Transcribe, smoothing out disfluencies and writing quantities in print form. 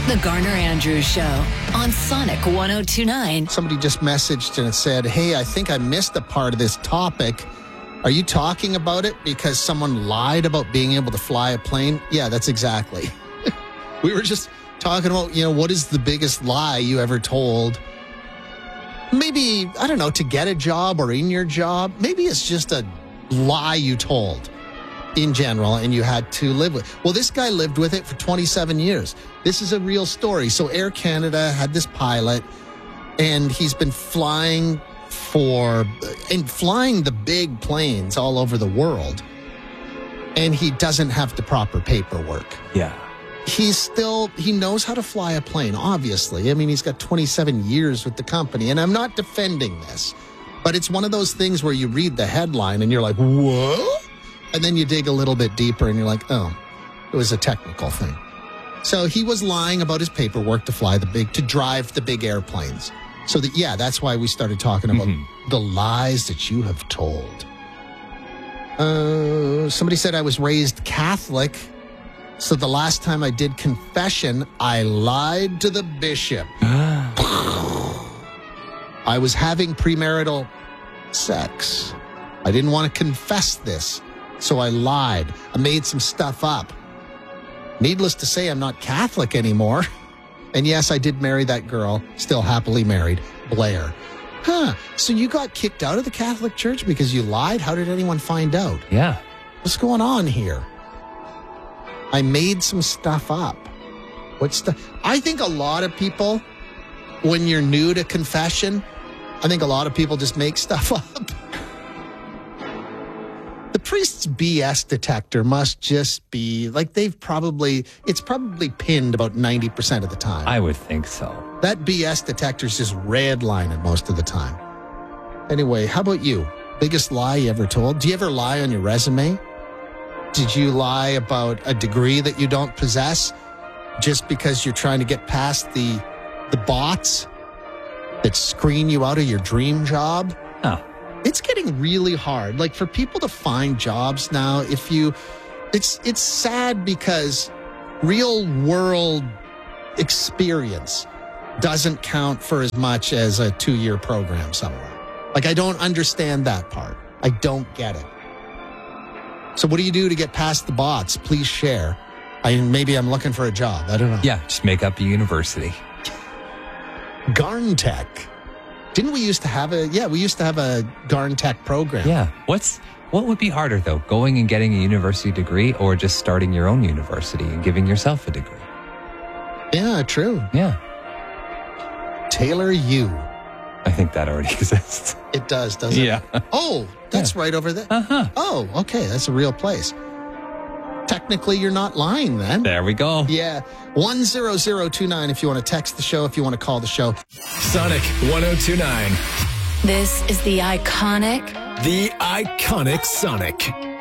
The Garner Andrews Show on Sonic 102.9. Somebody just messaged and it said, hey, I think I missed a part of this topic. Are you talking about it because someone lied about being able to fly a plane? Yeah, that's exactly. We were just talking about, what is the biggest lie you ever told? Maybe, I don't know, to get a job or in your job. Maybe it's just a lie you told in general and you had to live with. Well, this guy lived with it for 27 years. This is a real story. So Air Canada had this pilot and he's been flying the big planes all over the world. And he doesn't have the proper paperwork. Yeah. He knows how to fly a plane, obviously. I mean, he's got 27 years with the company. And I'm not defending this, but it's one of those things where you read the headline and you're like, what? And then you dig a little bit deeper and you're like, oh, it was a technical thing. So he was lying about his paperwork to drive the big airplanes. So that's why we started talking about the lies that you have told. Somebody said I was raised Catholic. So the last time I did confession, I lied to the bishop. I was having premarital sex. I didn't want to confess this. So I lied. I made some stuff up. Needless to say, I'm not Catholic anymore. And yes, I did marry that girl, still happily married, Blair. So you got kicked out of the Catholic Church because you lied? How did anyone find out? Yeah. What's going on here? I made some stuff up. I think a lot of people, when you're new to confession, I think a lot of people just make stuff up. The priest's BS detector must just be like it's probably pinned about 90% of the time. I would think so. That BS detector's just redlining most of the time. Anyway, how about you? Biggest lie you ever told? Do you ever lie on your resume? Did you lie about a degree that you don't possess just because you're trying to get past the bots that screen you out of your dream job? Oh. It's getting really hard. Like for people to find jobs now, it's sad because real world experience doesn't count for as much as a 2-year program somewhere. Like I don't understand that part. I don't get it. So what do you do to get past the bots? Please share. Maybe I'm looking for a job. I don't know. Yeah, just make up a university. Garntech. Didn't we used to have a Garntech program. Yeah. What would be harder though? Going and getting a university degree or just starting your own university and giving yourself a degree? Yeah, true. Yeah. Taylor U. I think that already exists. It does, doesn't it? Yeah. Oh, that's right over there. Uh-huh. Oh, okay. That's a real place. Technically, you're not lying then. There we go. Yeah. 10029 if you want to text the show, if you want to call the show. Sonic 102.9. This is the iconic Sonic.